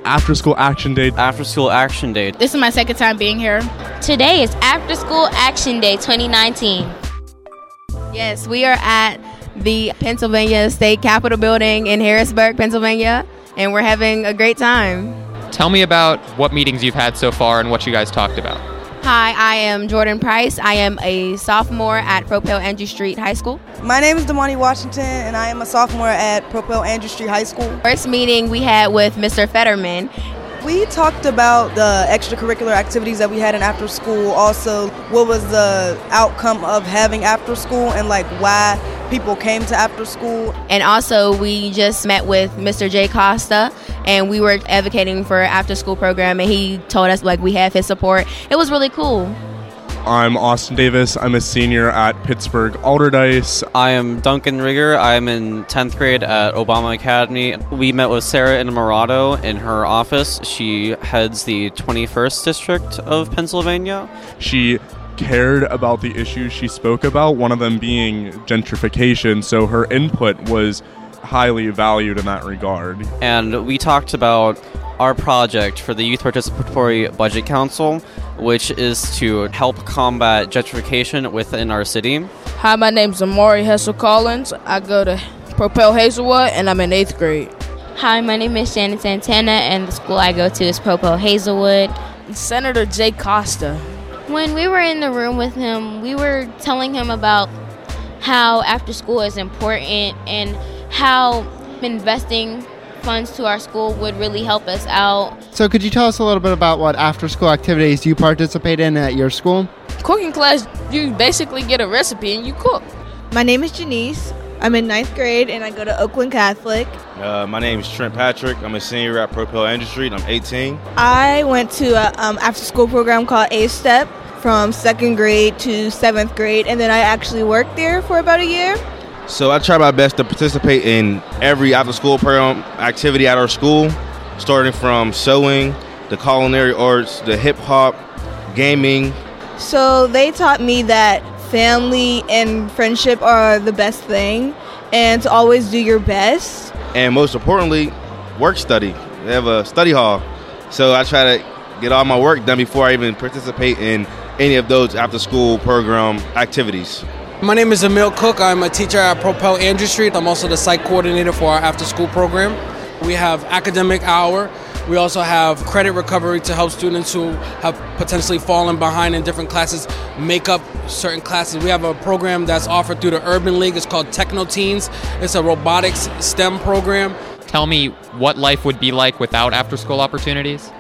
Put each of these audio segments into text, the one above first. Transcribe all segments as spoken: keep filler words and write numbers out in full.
After School Action Day. After School Action Day. This is my second time being here. Today is After School Action Day twenty nineteen. Yes, we are at the Pennsylvania State Capitol building in Harrisburg, Pennsylvania, and we're having a great time. Tell me about what meetings you've had so far and what you guys talked about. Hi, I am Jordan Price. I am a sophomore at Propel Andrew Street High School. My name is Damani Washington, and I am a sophomore at Propel Andrew Street High School. First meeting we had with Mister Fetterman. We talked about the extracurricular activities that we had in after school. Also, what was the outcome of having after school and like why people came to after school. And also we just met with Mister Jay Costa, and we were advocating for after school program, and he told us like we have his support. It was really cool. I'm Austin Davis. I'm a senior at Pittsburgh Alderdice. I am Duncan Rigger. I'm in tenth grade at Obama Academy. We met with Sarah Innamorato in her office. She heads the twenty-first District of Pennsylvania. She cared about the issues she spoke about, one of them being gentrification, so her input was highly valued in that regard. And we talked about our project for the Youth Participatory Budget Council, which is to help combat gentrification within our city. Hi, my name's Amari Hessel Collins. I go to Propel Hazelwood, and I'm in eighth grade. Hi, my name is Shannon Santana, and the school I go to is Propel Hazelwood. Senator Jay Costa. When we were in the room with him, we were telling him about how after school is important and how investing funds to our school would really help us out. So could you tell us a little bit about what after school activities you participate in at your school? Cooking class, you basically get a recipe and you cook. My name is Janice. I'm in ninth grade and I go to Oakland Catholic. Uh, my name is Trent Patrick. I'm a senior at Propel Andrew Street. I'm eighteen. I went to an um, after school program called A-Step from second grade to seventh grade, and then I actually worked there for about a year. So I try my best to participate in every after-school program activity at our school, starting from sewing, the culinary arts, the hip-hop, gaming. So they taught me that family and friendship are the best thing, and to always do your best. And most importantly, work study. They have a study hall. So I try to get all my work done before I even participate in any of those after-school program activities. My name is Emil Cook. I'm a teacher at Propel Andrew Street. I'm also the site coordinator for our after-school program. We have academic hour. We also have credit recovery to help students who have potentially fallen behind in different classes make up certain classes. We have a program that's offered through the Urban League. It's called Techno Teens. It's a robotics STEM program. Tell me what life would be like without after-school opportunities.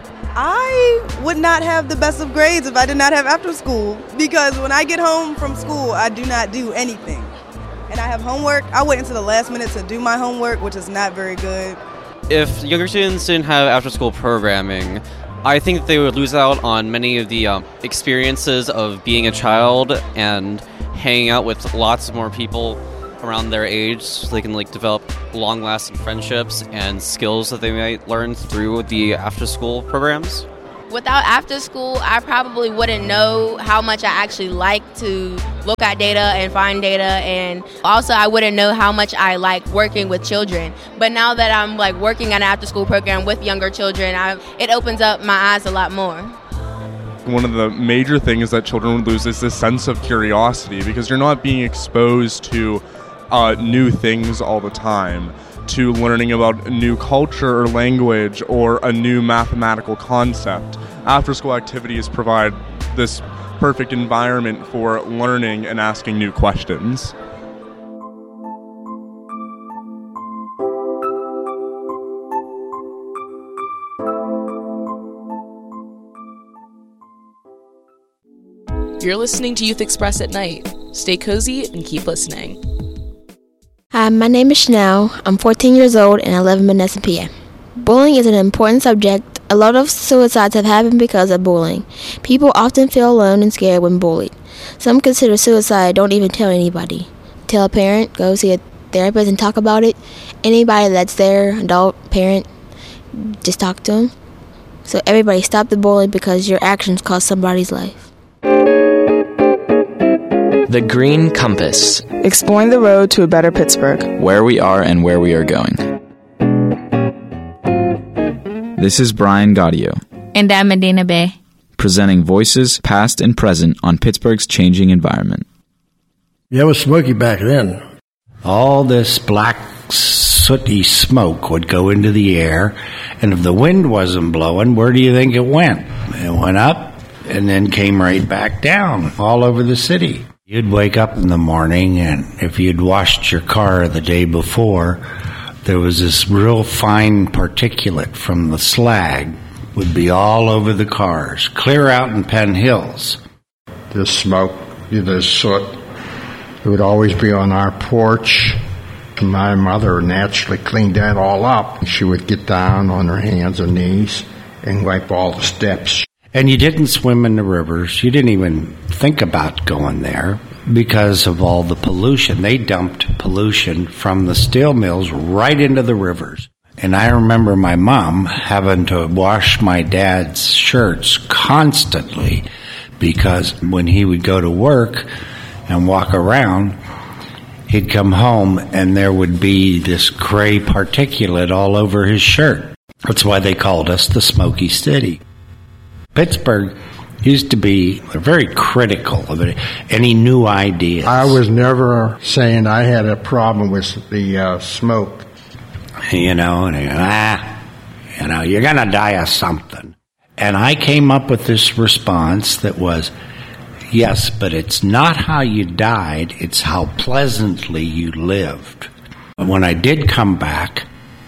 I would not have the best of grades if I did not have after school, because when I get home from school, I do not do anything. And I have homework. I wait until the last minute to do my homework, which is not very good. If younger students didn't have after-school programming, I think they would lose out on many of the um, experiences of being a child and hanging out with lots more people around their age, so they can like develop long-lasting friendships and skills that they might learn through the after-school programs. Without after school, I probably wouldn't know how much I actually like to look at data and find data, and also I wouldn't know how much I like working with children. But now that I'm like working at an after school program with younger children, I, it opens up my eyes a lot more. One of the major things that children would lose is this sense of curiosity, because you're not being exposed to uh, new things all the time, to learning about a new culture or language or a new mathematical concept. After-school activities provide this perfect environment for learning and asking new questions. You're listening to Youth Express at Night. Stay cozy and keep listening. Hi, my name is Chanel. I'm fourteen years old and I live in Menneson, P A. Bullying is an important subject. A lot of suicides have happened because of bullying. People often feel alone and scared when bullied. Some consider suicide, don't even tell anybody. Tell a parent, go see a therapist and talk about it. Anybody that's there, adult, parent, just talk to them. So everybody stop the bullying, because your actions cost somebody's life. The Green Compass. Exploring the road to a better Pittsburgh. Where we are and where we are going. This is Brian Gaudio. And I'm Medina Bay. Presenting voices past and present on Pittsburgh's changing environment. Yeah, it was smoky back then. All this black, sooty smoke would go into the air, and if the wind wasn't blowing, where do you think it went? It went up and then came right back down all over the city. You'd wake up in the morning, and if you'd washed your car the day before, there was this real fine particulate from the slag would be all over the cars, clear out in Penn Hills. The smoke, the soot, it would always be on our porch. My mother naturally cleaned that all up. She would get down on her hands and knees and wipe all the steps. And you didn't swim in the rivers. You didn't even think about going there because of all the pollution. They dumped pollution from the steel mills right into the rivers. And I remember my mom having to wash my dad's shirts constantly because when he would go to work and walk around, he'd come home and there would be this gray particulate all over his shirt. That's why they called us the Smoky City. Pittsburgh used to be very critical of it, any new ideas. I was never saying I had a problem with the uh, smoke. You know, and ah, you know, you're going to die of something. And I came up with this response that was, yes, but it's not how you died, it's how pleasantly you lived. When I did come back,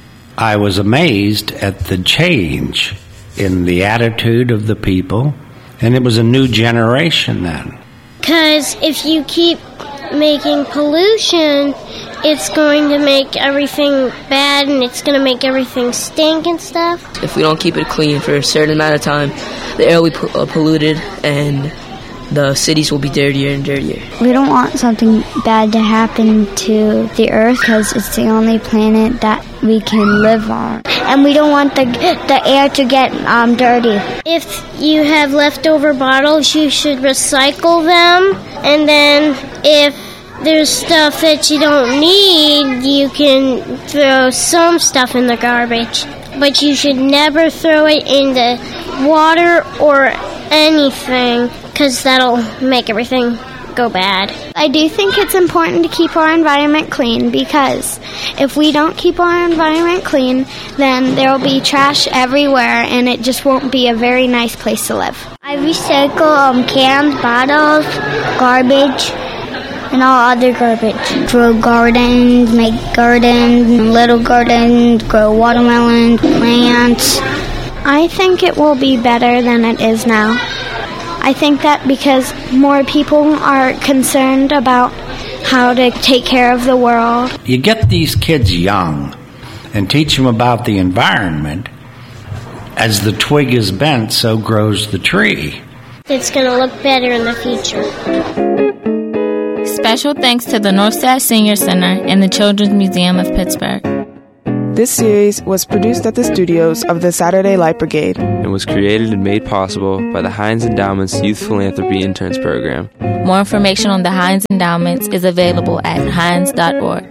I was amazed at the change in the attitude of the people, and it was a new generation then. Because if you keep making pollution, it's going to make everything bad, and it's going to make everything stink and stuff. If we don't keep it clean for a certain amount of time, the air will be po- uh, polluted, and the cities will be dirtier and dirtier. We don't want something bad to happen to the Earth because it's the only planet that we can live on. And we don't want the the air to get um, dirty. If you have leftover bottles, you should recycle them. And then if there's stuff that you don't need, you can throw some stuff in the garbage. But you should never throw it in the water or anything, because that'll make everything go bad. I do think it's important to keep our environment clean, because if we don't keep our environment clean, then there will be trash everywhere, and it just won't be a very nice place to live. I recycle um, cans, bottles, garbage, and all other garbage. Grow gardens, make gardens, little gardens, grow watermelons, plants. I think it will be better than it is now. I think that because more people are concerned about how to take care of the world. You get these kids young and teach them about the environment. As the twig is bent, so grows the tree. It's going to look better in the future. Special thanks to the Northside Senior Center and the Children's Museum of Pittsburgh. This series was produced at the studios of the Saturday Light Brigade and was created and made possible by the Heinz Endowment's Youth Philanthropy Interns Program. More information on the Heinz Endowments is available at heinz dot org.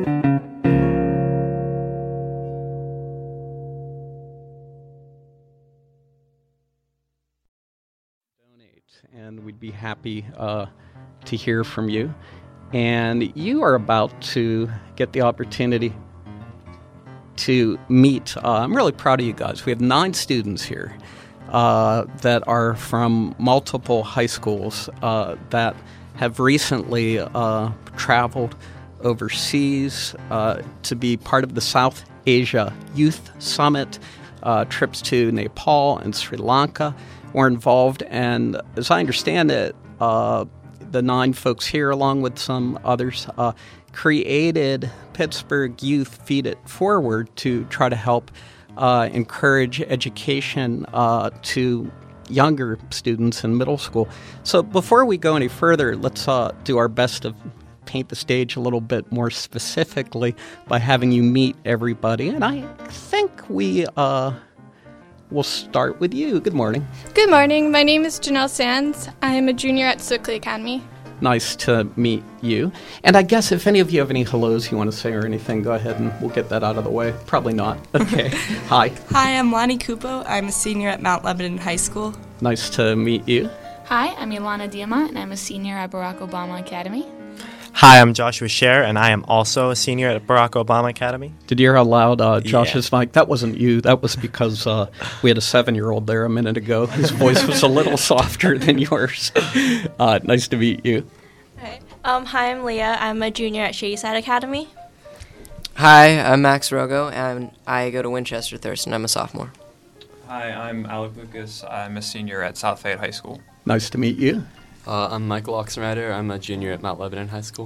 And we'd be happy uh, to hear from you. And you are about to get the opportunity to meet. Uh, I'm really proud of you guys. We have nine students here uh, that are from multiple high schools uh, that have recently uh, traveled overseas uh, to be part of the South Asia Youth Summit, uh, trips to Nepal and Sri Lanka were involved. And as I understand it, uh, the nine folks here, along with some others, uh, created Pittsburgh Youth Feed It Forward to try to help uh, encourage education uh, to younger students in middle school. So before we go any further, let's uh, do our best to paint the stage a little bit more specifically by having you meet everybody. And I think we uh, will start with you. Good morning. Good morning. My name is Janelle Sands. I am a junior at Sewickley Academy. nice to meet you. And I guess if any of you have any hellos you want to say or anything, go ahead and we'll get that out of the way. Probably not. Okay. Hi. Hi, I'm Lonnie Kupo. I'm a senior at Mount Lebanon High School. Nice to meet you. Hi, I'm Ilana Diamant, and I'm a senior at Barack Obama Academy. Hi, I'm Joshua Scher, and I am also a senior at Barack Obama Academy. Did you hear how loud uh, Josh's yeah. mic? That wasn't you. That was because uh, we had a seven-year-old there a minute ago. His voice was a little softer than yours. Uh, nice to meet you. Hi. Um, hi, I'm Leah. I'm a junior at Shadyside Academy. Hi, I'm Max Rogo, and I go to Winchester Thurston. I'm a sophomore. Hi, I'm Alec Lucas. I'm a senior at South Fayette High School. Nice to meet you. Uh, I'm Michael Oxenrider. I'm a junior at Mount Lebanon High School.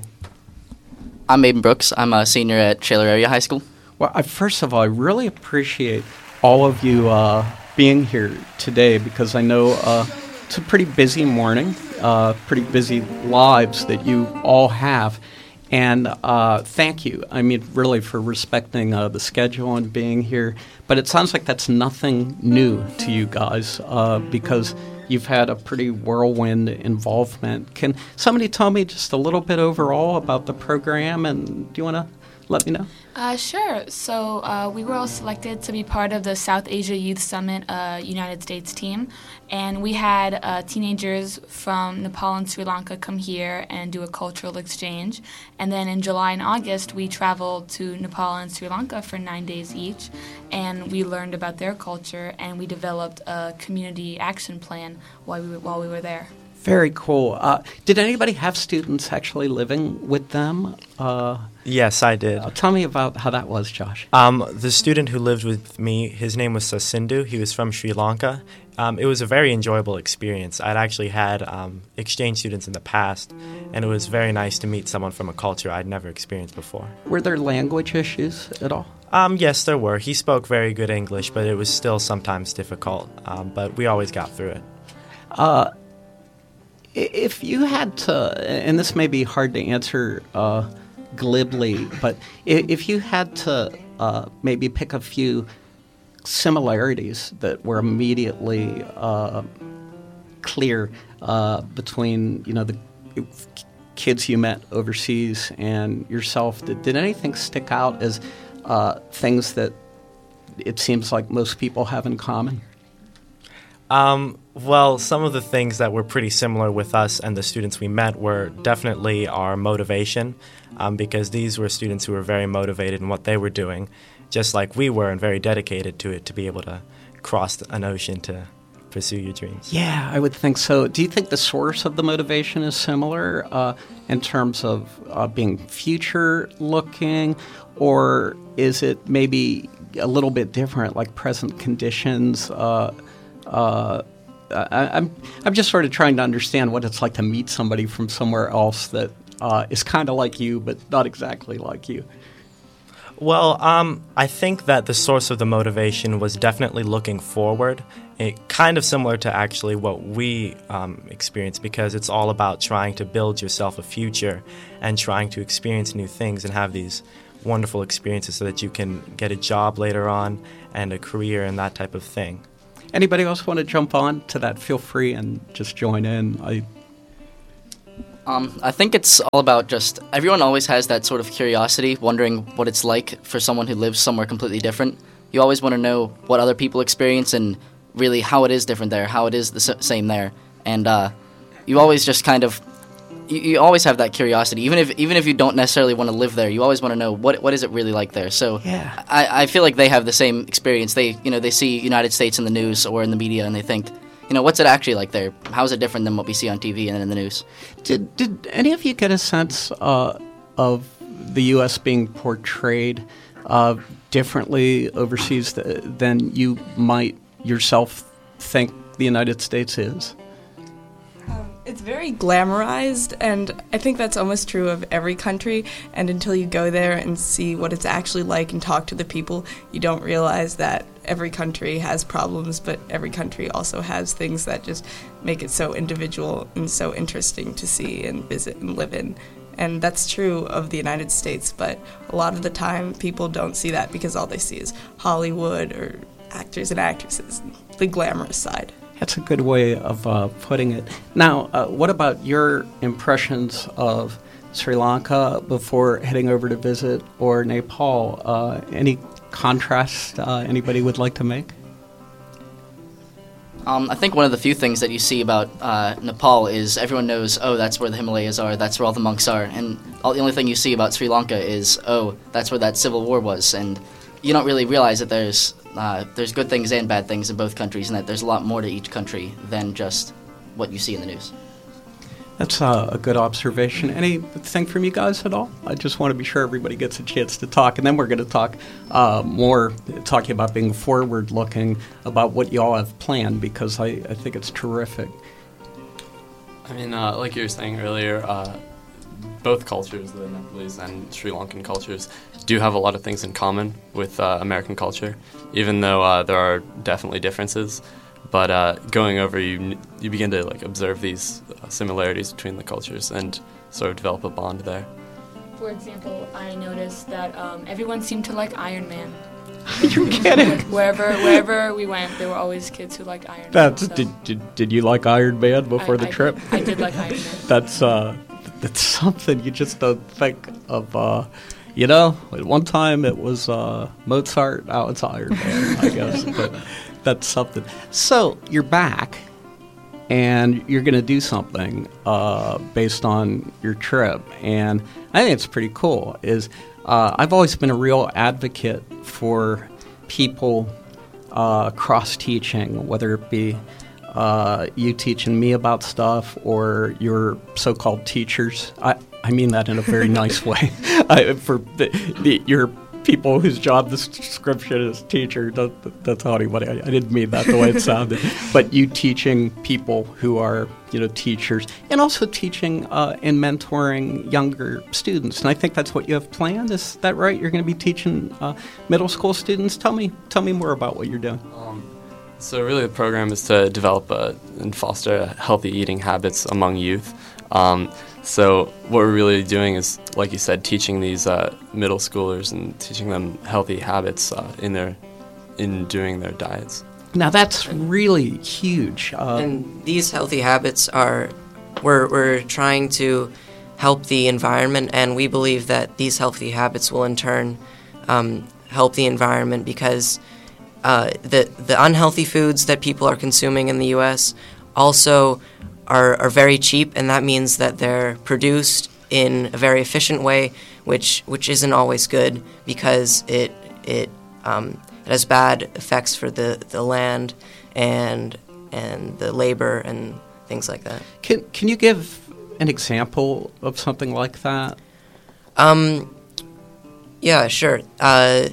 I'm Aiden Brooks. I'm a senior at Shaler Area High School. Well, I, first of all, I really appreciate all of you uh, being here today because I know uh, it's a pretty busy morning, uh, pretty busy lives that you all have. And uh, thank you, I mean, really, for respecting uh, the schedule and being here. But it sounds like that's nothing new to you guys uh, because you've had a pretty whirlwind involvement. Can somebody tell me just a little bit overall about the program, and do you want to let me know? Uh, sure. So uh, we were all selected to be part of the South Asia Youth Summit uh, United States team, and we had uh, teenagers from Nepal and Sri Lanka come here and do a cultural exchange. And then in July and August, we traveled to Nepal and Sri Lanka for nine days each, and we learned about their culture, and we developed a community action plan while we were, while we were there. Very cool. Uh, did anybody have students actually living with them? Uh, yes, I did. Uh, tell me about how that was, Josh. Um, the student who lived with me, his name was Sasindhu. He was from Sri Lanka. Um, it was a very enjoyable experience. I'd actually had um, exchange students in the past, and it was very nice to meet someone from a culture I'd never experienced before. Were there language issues at all? Um, yes, there were. He spoke very good English, but it was still sometimes difficult. Um, but we always got through it. Uh, If you had to, and this may be hard to answer uh, glibly, but if you had to uh, maybe pick a few similarities that were immediately uh, clear uh, between, you know, the kids you met overseas and yourself, did, did anything stick out as uh, things that it seems like most people have in common? Um, well, some of the things that were pretty similar with us and the students we met were definitely our motivation, um, because these were students who were very motivated in what they were doing, just like we were, and very dedicated to it to be able to cross an ocean to pursue your dreams. Yeah, I would think so. Do you think the source of the motivation is similar uh, in terms of uh, being future-looking, or is it maybe a little bit different, like present conditions? Uh, Uh, I, I'm I'm just sort of trying to understand what it's like to meet somebody from somewhere else that uh, is kind of like you, but not exactly like you. Well, um, I think that the source of the motivation was definitely looking forward. It kind of similar to actually what we um, experienced, because it's all about trying to build yourself a future and trying to experience new things and have these wonderful experiences so that you can get a job later on and a career and that type of thing. Anybody else want to jump on to that? Feel free and just join in. I um, I think it's all about just everyone always has that sort of curiosity, wondering what it's like for someone who lives somewhere completely different. You always want to know what other people experience and really how it is different there, how it is the same there. And uh, you always just kind of, you, you always have that curiosity. Even if even if you don't necessarily want to live there, you always want to know what what is it really like there. So yeah. I, I feel like they have the same experience. They you know they see United States in the news or in the media, and they think, you know, what's it actually like there? How is it different than what we see on T V and in the news? Did did any of you get a sense uh, of the U S being portrayed uh, differently overseas th- than you might yourself think the United States is? It's very glamorized, and I think that's almost true of every country, and until you go there and see what it's actually like and talk to the people, you don't realize that every country has problems, but every country also has things that just make it so individual and so interesting to see and visit and live in. And that's true of the United States, but a lot of the time people don't see that because all they see is Hollywood or actors and actresses, the glamorous side. That's a good way of uh, putting it. Now, uh, what about your impressions of Sri Lanka before heading over to visit, or Nepal? Uh, any contrast uh, anybody would like to make? Um, I think one of the few things that you see about uh, Nepal is everyone knows, oh, that's where the Himalayas are, that's where all the monks are, and all, the only thing you see about Sri Lanka is, oh, that's where that civil war was, and you don't really realize that there's uh, there's good things and bad things in both countries, and that there's a lot more to each country than just what you see in the news. That's uh, a good observation. Anything from you guys at all? I just want to be sure everybody gets a chance to talk, and then we're going to talk uh, more, talking about being forward-looking, about what you all have planned, because I, I think it's terrific. I mean, uh, like you were saying earlier, uh, both cultures, the Nepalese and Sri Lankan cultures, do have a lot of things in common with uh, American culture, even though uh, there are definitely differences. But uh, going over, you you begin to like observe these uh, similarities between the cultures and sort of develop a bond there. For example, I noticed that um, everyone seemed to like Iron Man. You're kidding. Wherever wherever we went, there were always kids who liked Iron That's, Man. So. Did, did did you like Iron Man before I, the I trip? Did, I did like Iron Man. That's uh, that's something you just don't think of. Uh, you know, at one time it was uh, Mozart, now it's Iron Man, I guess. But that's something. So you're back, and you're going to do something uh, based on your trip, and I think it's pretty cool. Is uh, I've always been a real advocate for people uh, cross-teaching, whether it be uh, you teaching me about stuff or your so-called teachers. I, I mean that in a very nice way. I, for the, the, your people whose job description is teacher, that, that's how anybody, I, I didn't mean that the way it sounded, but you teaching people who are, you know, teachers, and also teaching uh, and mentoring younger students, and I think that's what you have planned. Is that right? You're going to be teaching uh, middle school students. Tell me, tell me more about what you're doing. Um, so really the program is to develop a, and foster healthy eating habits among youth. Um, So what we're really doing is, like you said, teaching these uh, middle schoolers and teaching them healthy habits uh, in their in doing their diets. Now that's really huge. Uh, and these healthy habits are, we're we're trying to help the environment, and we believe that these healthy habits will in turn um, help the environment, because uh, the the unhealthy foods that people are consuming in the U S also Are, are very cheap, and that means that they're produced in a very efficient way, which which isn't always good, because it it um, it has bad effects for the, the land and and the labor and things like that. Can can you give an example of something like that? Um, yeah, sure. Uh,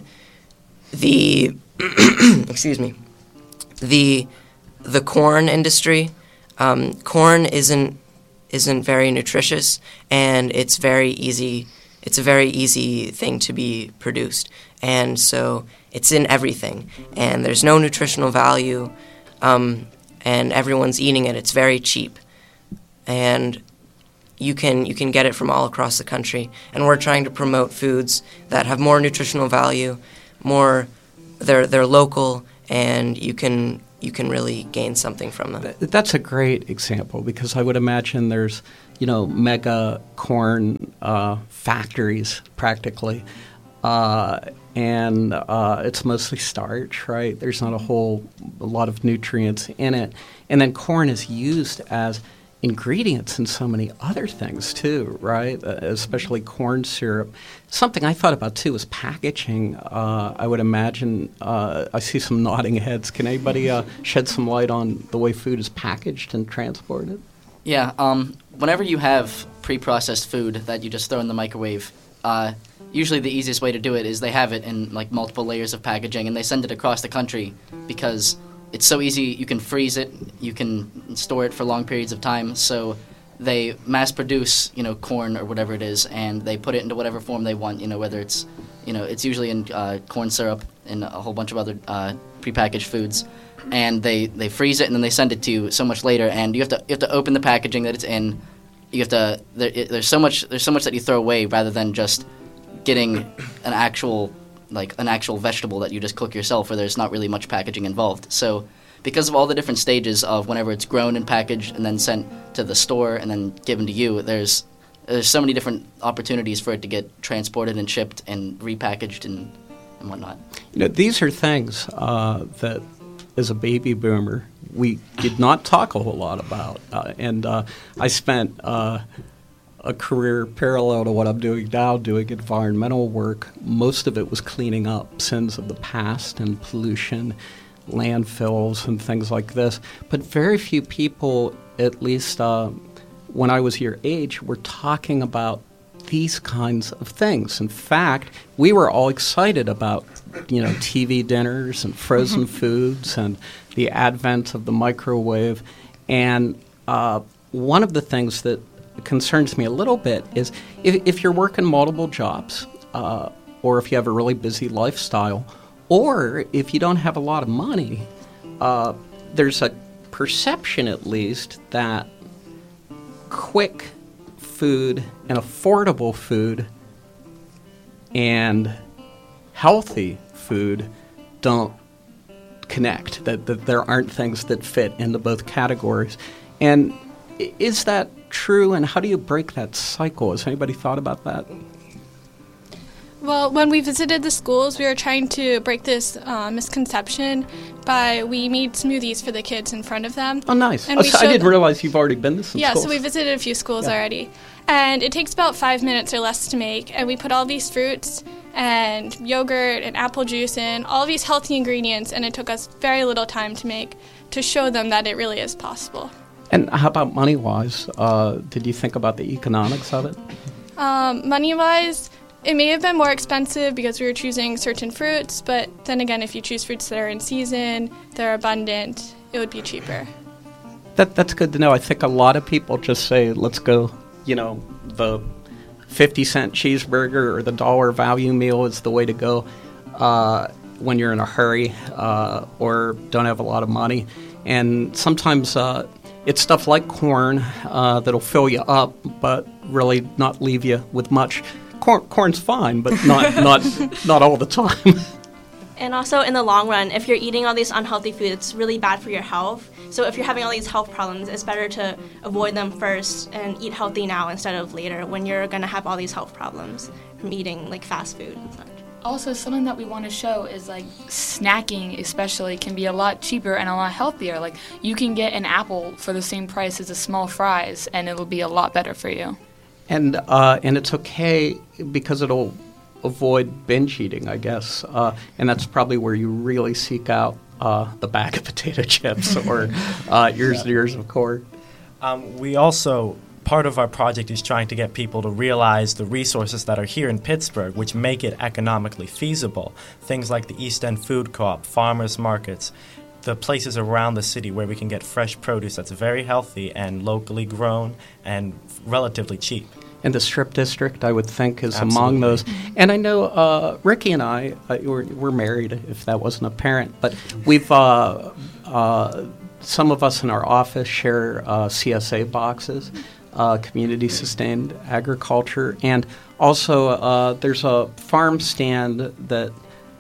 the excuse me, the the corn industry. Um, corn isn't isn't very nutritious, and it's very easy. It's a very easy thing to be produced, and so it's in everything. And there's no nutritional value, um, and everyone's eating it. It's very cheap, and you can you can get it from all across the country. And we're trying to promote foods that have more nutritional value, more they're they're local, and you can. you can really gain something from them. That's a great example, because I would imagine there's, you know, mega corn uh, factories practically, uh, and uh, it's mostly starch, right? There's not a whole a lot of nutrients in it, and then corn is used as ingredients in so many other things too, right? Uh, especially corn syrup. Something I thought about too is packaging. Uh, I would imagine, uh, I see some nodding heads. Can anybody uh, shed some light on the way food is packaged and transported? Yeah, um, whenever you have pre-processed food that you just throw in the microwave, uh, usually the easiest way to do it is they have it in like multiple layers of packaging, and they send it across the country because it's so easy. You can freeze it, you can store it for long periods of time. So they mass produce, you know, corn or whatever it is, and they put it into whatever form they want. You know, whether it's, you know, it's usually in uh, corn syrup and a whole bunch of other uh, prepackaged foods, and they, they freeze it and then they send it to you so much later. And you have to you have to open the packaging that it's in. You have to there, it, there's so much there's so much that you throw away rather than just getting an actual. like an actual vegetable that you just cook yourself, where there's not really much packaging involved. So because of all the different stages of whenever it's grown and packaged and then sent to the store and then given to you, there's there's so many different opportunities for it to get transported and shipped and repackaged and, and whatnot. You know, these are things uh, that, as a baby boomer, we did not talk a whole lot about. Uh, and uh, I spent uh, a career parallel to what I'm doing now, doing environmental work. Most of it was cleaning up sins of the past and pollution, landfills and things like this. But very few people, at least uh, when I was your age, were talking about these kinds of things. In fact, we were all excited about, you know, T V dinners and frozen foods and the advent of the microwave. And uh, one of the things that concerns me a little bit is if, if you're working multiple jobs, uh, or if you have a really busy lifestyle, or if you don't have a lot of money, uh, there's a perception, at least, that quick food and affordable food and healthy food don't connect, that, that there aren't things that fit into both categories. And is that true, and how do you break that cycle? Has anybody thought about that? Well, when we visited the schools, we were trying to break this uh, misconception by we made smoothies for the kids in front of them. Oh, nice. And Oh, we so I showed didn't them- realize you've already been to some Yeah, schools. so we visited a few schools Yeah. already. And it takes about five minutes or less to make. And we put all these fruits and yogurt and apple juice in, all these healthy ingredients, and it took us very little time to make to show them that it really is possible. And how about money-wise? Uh, did you think about the economics of it? Um, money-wise, it may have been more expensive because we were choosing certain fruits, but then again, if you choose fruits that are in season, they're abundant, it would be cheaper. That That's good to know. I think a lot of people just say, let's go, you know, the fifty cent cheeseburger or the dollar value meal is the way to go uh, when you're in a hurry uh, or don't have a lot of money. And sometimes uh, it's stuff like corn uh, that'll fill you up, but really not leave you with much. Corn, corn's fine, but not not not all the time. And also, in the long run, if you're eating all these unhealthy food, it's really bad for your health. So if you're having all these health problems, it's better to avoid them first and eat healthy now instead of later when you're going to have all these health problems from eating like fast food and such. Also, something that we want to show is like snacking especially can be a lot cheaper and a lot healthier. Like you can get an apple for the same price as a small fries and it'll be a lot better for you. And uh, and it's okay because it'll avoid binge eating, I guess. Uh, and that's probably where you really seek out uh, the bag of potato chips or uh, years and years of corn. Um, we also, part of our project is trying to get people to realize the resources that are here in Pittsburgh, which make it economically feasible. Things like the East End Food Co-op, farmers markets, the places around the city where we can get fresh produce that's very healthy and locally grown and relatively cheap. And the Strip District, I would think, is Absolutely. among those. And I know uh, Ricky and I, uh, we're, we're married, if that wasn't apparent, but we've, uh, uh, some of us in our office share uh, C S A boxes, uh, community sustained agriculture, and also uh, there's a farm stand that,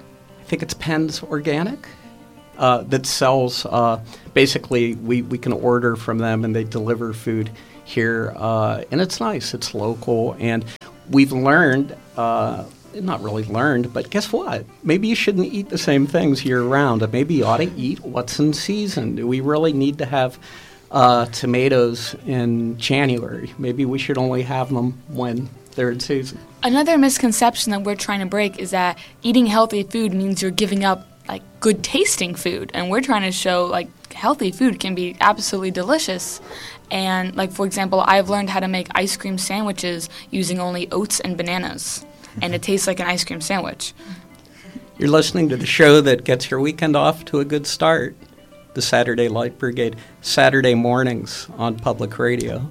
I think it's Penn's Organic, uh, that sells, uh, basically we, we can order from them and they deliver food here, uh, and it's nice. It's local, and we've learned, uh, not really learned, but guess what? Maybe you shouldn't eat the same things year-round. Maybe you ought to eat what's in season. Do we really need to have uh, tomatoes in January? Maybe we should only have them when they're in season. Another misconception that we're trying to break is that eating healthy food means you're giving up like good tasting food, and we're trying to show like healthy food can be absolutely delicious. And like for example, I've learned how to make ice cream sandwiches using only oats and bananas, and it tastes like an ice cream sandwich. You're listening to the show that gets your weekend off to a good start, the Saturday Light Brigade, Saturday mornings on public radio.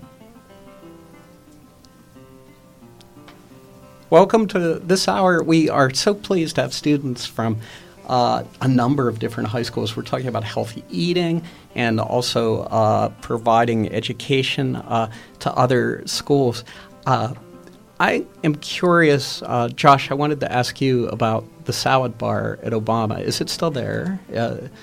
Welcome to this hour. We are so pleased to have students from uh, a number of different high schools. We're talking about healthy eating and also uh, providing education uh, to other schools. Uh, I am curious, uh, Josh, I wanted to ask you about the salad bar at Obama. Is it still there? Uh,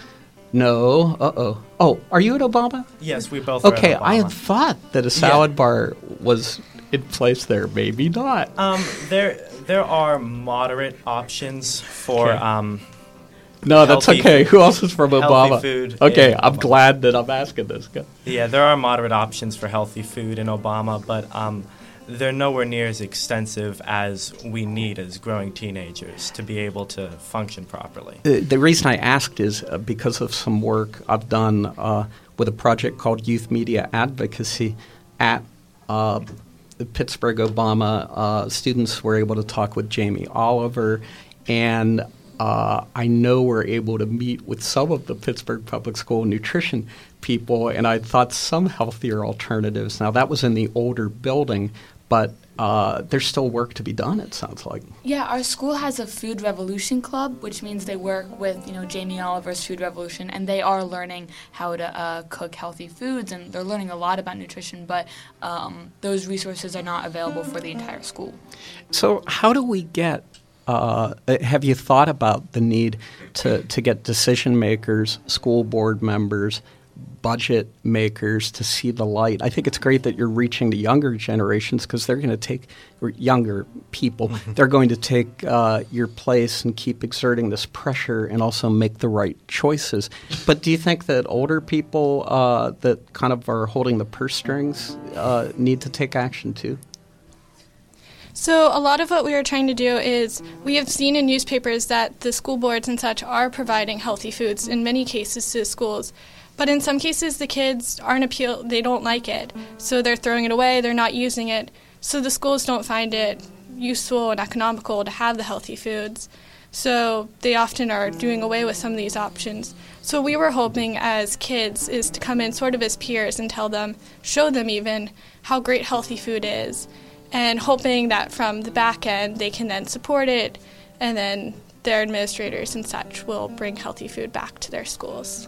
No. Uh-oh. Oh, are you at Obama? Yes, we both are Okay, at Obama. I had thought that a salad Yeah. bar was in place there. Maybe not. Um, there there are moderate options for Okay. um. No, that's healthy okay. food- Who else is from healthy Obama? food Okay, in I'm Obama. glad that I'm asking this. Go. Yeah, there are moderate options for healthy food in Obama, but um, they're nowhere near as extensive as we need as growing teenagers to be able to function properly. The, the reason I asked is uh, because of some work I've done uh, with a project called Youth Media Advocacy at uh, the Pittsburgh Obama. Uh, students were able to talk with Jamie Oliver, and uh, I know we're able to meet with some of the Pittsburgh Public School nutrition people, and I thought some healthier alternatives. Now, that was in the older building, but uh, there's still work to be done, it sounds like. Yeah, our school has a Food Revolution Club, which means they work with, you know, Jamie Oliver's Food Revolution, and they are learning how to uh, cook healthy foods, and they're learning a lot about nutrition, but um, those resources are not available for the entire school. So how do we get, uh, have you thought about the need to, to get decision makers, school board members, budget makers to see the light? I think it's great that you're reaching the younger generations because they're going to take, or younger people, they're going to take uh, your place and keep exerting this pressure and also make the right choices. But do you think that older people uh, that kind of are holding the purse strings uh, need to take action too? So a lot of what we are trying to do is we have seen in newspapers that the school boards and such are providing healthy foods in many cases to schools. But in some cases, the kids aren't appeal. They don't like it, so they're throwing it away. They're not using it, so the schools don't find it useful and economical to have the healthy foods. So they often are doing away with some of these options. So we were hoping as kids is to come in sort of as peers and tell them, show them even how great healthy food is, and hoping that from the back end they can then support it, and then their administrators and such will bring healthy food back to their schools.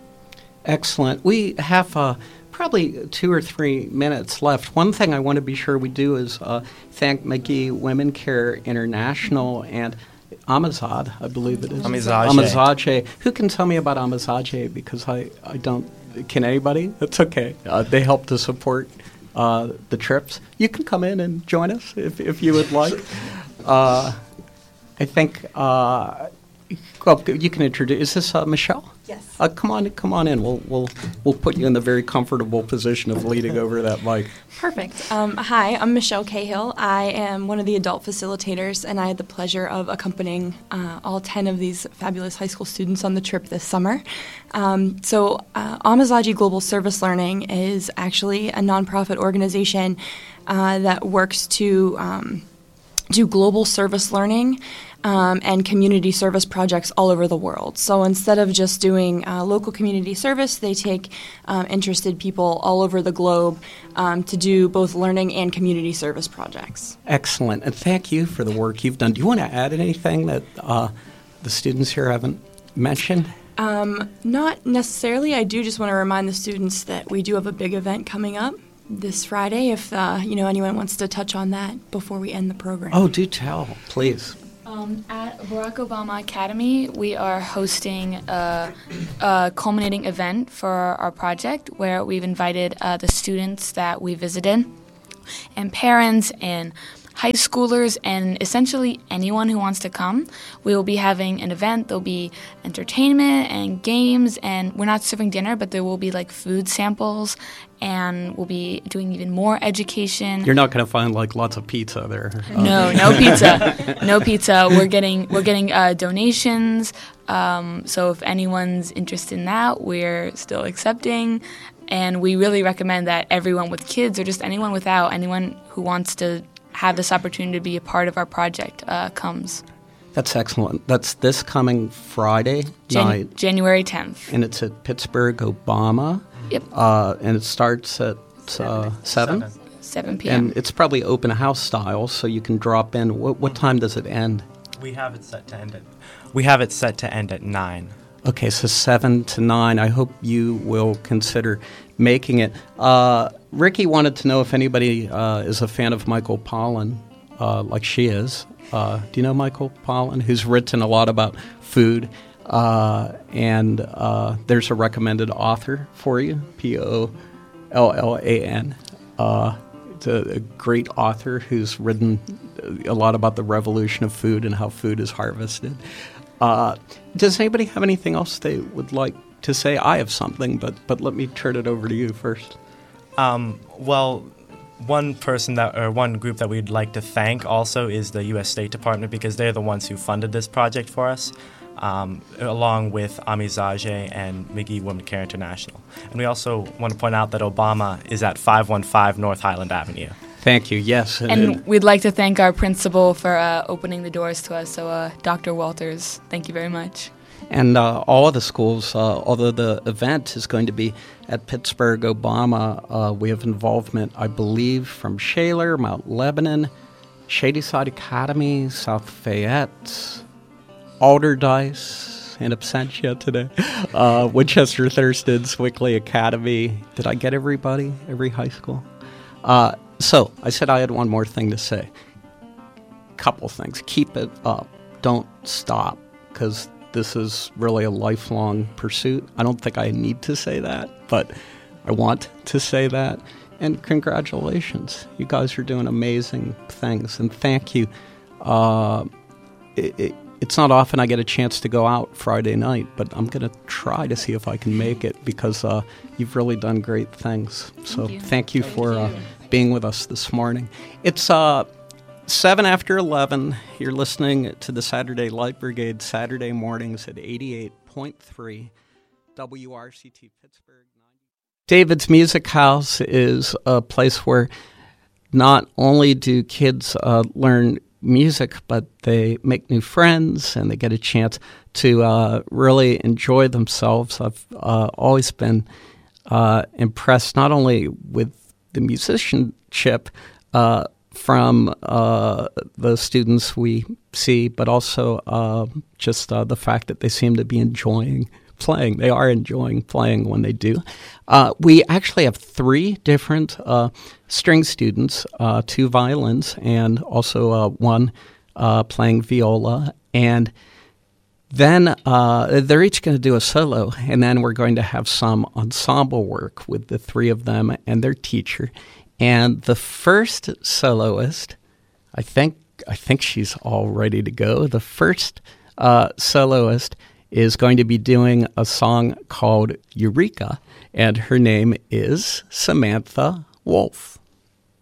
Excellent. We have uh, probably two or three minutes left. One thing I want to be sure we do is uh, thank McGee Women Care International and Amazad, I believe it is. Amizaje. Amizaje. Who can tell me about Amizaje? Because I, I don't. Can anybody? That's okay. Uh, they help to support uh, the trips. You can come in and join us if, if you would like. Uh, I think uh, well, you can introduce. Is this uh, Michelle? Yes. Uh, come on, come on in. We'll we'll we'll put you in the very comfortable position of leading over that mic. Perfect. Um, hi, I'm Michelle Cahill. I am one of the adult facilitators, and I had the pleasure of accompanying uh, all ten of these fabulous high school students on the trip this summer. Um, so, uh, Amizaje Global Service Learning is actually a nonprofit organization uh, that works to um, do global service learning Um, and community service projects all over the world. So instead of just doing uh, local community service, they take uh, interested people all over the globe um, to do both learning and community service projects. Excellent, and thank you for the work you've done. Do you want to add anything that uh, the students here haven't mentioned? Um, not necessarily. I do just want to remind the students that we do have a big event coming up this Friday. If uh, you know anyone wants to touch on that before we end the program. Oh, do tell, please. Um, at Barack Obama Academy, we are hosting a, a culminating event for our project where we've invited uh, the students that we visited and parents and high schoolers and essentially anyone who wants to come. We will be having an event. There'll be entertainment and games, and we're not serving dinner, but there will be like food samples, and we'll be doing even more education. You're not going to find like lots of pizza there. No, no pizza, no pizza. We're getting we're getting uh, donations. Um, so if anyone's interested in that, we're still accepting, and we really recommend that everyone with kids or just anyone without, anyone who wants to have this opportunity to be a part of our project uh, comes. That's excellent. That's this coming Friday Jan- night. January tenth. And it's at Pittsburgh Obama. Yep. Uh, and it starts at uh, seven? seven p.m. And it's probably open house style, so you can drop in. What, what time does it end? We have it set to end at. We have it set to end at nine. Okay, so seven to nine. I hope you will consider making it. Uh, Ricky wanted to know if anybody uh, is a fan of Michael Pollan, uh, like she is. Uh, do you know Michael Pollan, who's written a lot about food? Uh, and uh, there's a recommended author for you, P O L L A N. Uh, it's a, a great author who's written a lot about the revolution of food and how food is harvested. Uh, does anybody have anything else they would like to say? I have something, but, but let me turn it over to you first. Um, well, one person that, or one group that we'd like to thank also is the U S State Department, because they're the ones who funded this project for us, um, along with Amizage and McGee Women Care International. And we also want to point out that Obama is at five one five North Highland Avenue. Thank you, yes. And, and we'd like to thank our principal for uh, opening the doors to us, so uh, Doctor Walters, thank you very much. And uh, all of the schools, uh, although the event is going to be at Pittsburgh Obama, uh, we have involvement, I believe, from Shaler, Mount Lebanon, Shadyside Academy, South Fayette, Alderdice, in absentia today, uh, Winchester Thurston, Swickley Academy. Did I get everybody? Every high school? Uh, so I said I had one more thing to say. Couple things. Keep it up. Don't stop, because this is really a lifelong pursuit. I don't think I need to say that, but I want to say that. And congratulations. You guys are doing amazing things. And thank you. Uh, it, it, it's not often I get a chance to go out Friday night, but I'm going to try to see if I can make it, because uh, you've really done great things. So thank you, thank you thank for you. Uh, being with us this morning. It's... Uh, Seven after eleven, you're listening to the Saturday Light Brigade Saturday mornings at eighty-eight point three W R C T Pittsburgh. David's Music House is a place where not only do kids uh, learn music, but they make new friends and they get a chance to uh, really enjoy themselves. I've uh, always been uh, impressed not only with the musicianship, uh, from uh, the students we see, but also uh, just uh, the fact that they seem to be enjoying playing. They are enjoying playing when they do. Uh, we actually have three different uh, string students, uh, two violins, and also uh, one uh, playing viola. And then uh, they're each going to do a solo, and then we're going to have some ensemble work with the three of them and their teacher. And the first soloist, I think I think she's all ready to go. The first uh, soloist is going to be doing a song called Eureka, and her name is Samantha Wolf.